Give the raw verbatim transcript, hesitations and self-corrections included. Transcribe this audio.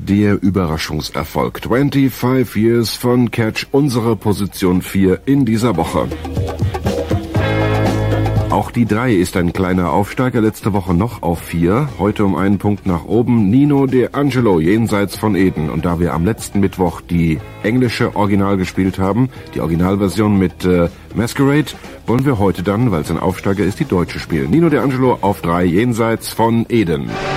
der Überraschungserfolg. fünfundzwanzig Years von Catch, unsere Position vier in dieser Woche. Auch die drei ist ein kleiner Aufsteiger, letzte Woche noch auf vier, heute um einen Punkt nach oben. Nino D'Angelo, jenseits von Eden. Und da wir am letzten Mittwoch die englische Original gespielt haben, die Originalversion mit äh, Masquerade, wollen wir heute dann, weil es ein Aufsteiger ist, die deutsche spielen. Nino D'Angelo auf drei, jenseits von Eden.